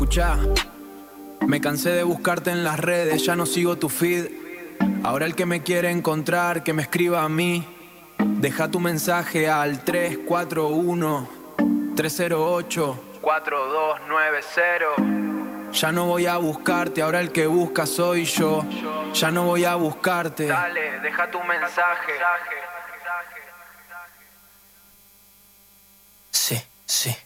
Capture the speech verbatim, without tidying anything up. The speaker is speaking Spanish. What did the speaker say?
Escucha, me cansé de buscarte en las redes, ya no sigo tu feed. Ahora el que me quiere encontrar, que me escriba a mí. Deja tu mensaje al tres cuatro uno, tres cero ocho, cuatro dos nueve cero. Ya no voy a buscarte, ahora el que busca soy yo. Ya no voy a buscarte. Dale, deja tu mensaje. Sí, sí.